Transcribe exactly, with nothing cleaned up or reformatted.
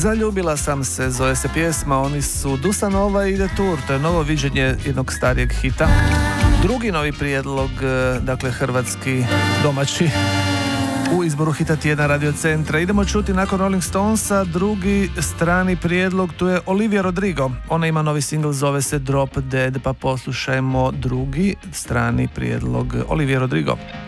Zaljubila sam se, zove se pjesma, oni su Dusanova i Detour, to je novo viđenje jednog starijeg hita. Drugi novi prijedlog, dakle hrvatski, domaći, u izboru hita tjedna Radio Centra. Idemo čuti nakon Rolling Stonesa drugi strani prijedlog, tu je Olivia Rodrigo. Ona ima novi singl, zove se Drop Dead, pa poslušajmo drugi strani prijedlog Olivia Rodrigo.